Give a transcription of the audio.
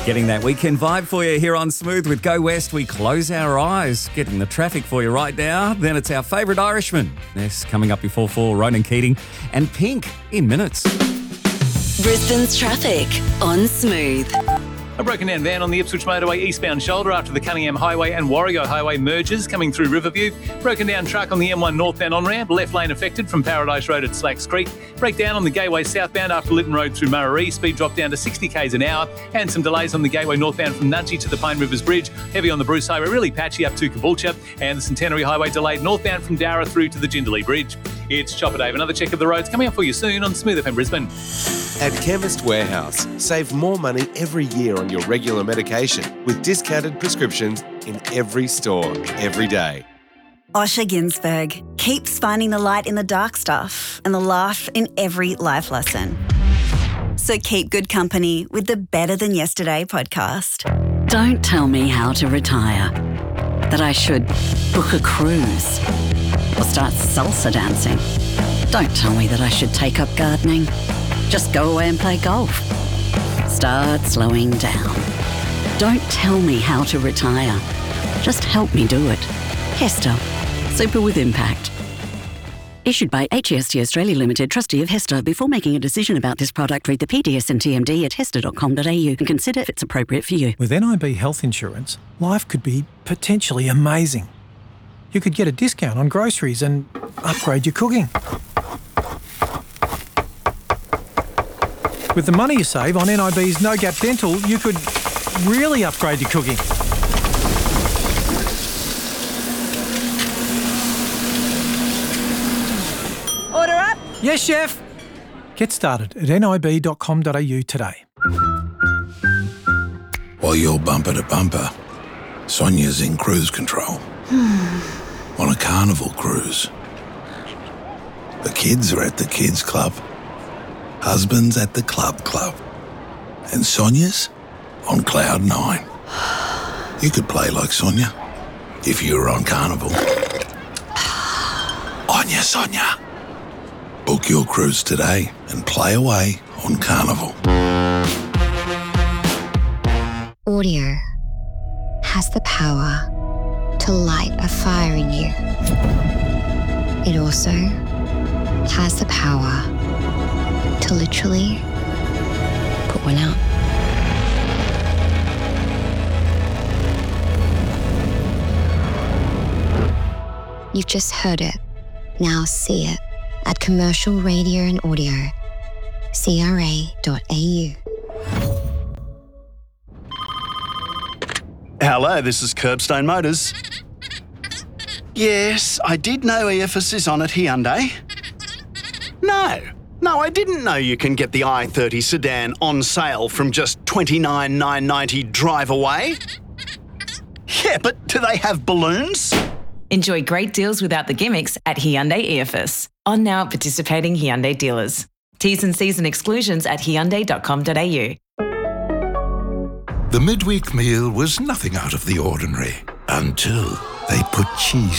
Getting that weekend vibe for you here on Smooth with Go West. We close our eyes, getting the traffic for you right now. Then it's our favourite Irishman. Yes, coming up before 4, Ronan Keating and Pink in minutes. Brisbane's traffic on Smooth. A broken down van on the Ipswich Motorway eastbound shoulder after the Cunningham Highway and Warrego Highway merges coming through Riverview. Broken down truck on the M1 northbound on-ramp, left lane affected from Paradise Road at Slacks Creek. Breakdown on the Gateway southbound after Lytton Road through Murray. Speed drop down to 60 k's an hour. And some delays on the Gateway northbound from Nudgee to the Pine Rivers Bridge. Heavy on the Bruce Highway, really patchy up to Caboolture. And the Centenary Highway delayed northbound from Darra through to the Jindalee Bridge. It's Chopper Dave. Another check of the roads coming up for you soon on Smooth FM Brisbane. At Chemist Warehouse, save more money every year on your regular medication with discounted prescriptions in every store, every day. Osher Ginsberg keeps finding the light in the dark stuff and the laugh in every life lesson. So keep good company with the Better Than Yesterday podcast. Don't tell me how to retire. That I should book a cruise or start salsa dancing. Don't tell me that I should take up gardening. Just go away and play golf. Start slowing down. Don't tell me how to retire. Just help me do it. Hester. Super with impact. Issued by HEST Australia Limited, trustee of Hester. Before making a decision about this product, read the PDS and TMD at hester.com.au and consider if it's appropriate for you. With NIB Health Insurance, life could be potentially amazing. You could get a discount on groceries and upgrade your cooking. With the money you save on NIB's No Gap Dental, you could really upgrade your cooking. Order up. Yes, chef. Get started at nib.com.au today. While you're bumper to bumper, Sonia's in cruise control. On a carnival cruise. The kids are at the kids club. Husband's at the club. And Sonia's on cloud 9. You could play like Sonia if you were on Carnival. Onya, Sonia. Book your cruise today and play away on Carnival. Audio has the power to light a fire in you. It also has the power to literally put one out. You've just heard it. Now see it at Commercial Radio and Audio, CRA.au. Hello, this is Curbstone Motors. Yes, I did know EFS is on at Hyundai. No, I didn't know you can get the i30 sedan on sale from just $29,990 drive away. Yeah, but do they have balloons? Enjoy great deals without the gimmicks at Hyundai EFS. On now at participating Hyundai dealers. T's and C's and exclusions at hyundai.com.au. The midweek meal was nothing out of the ordinary until they put cheese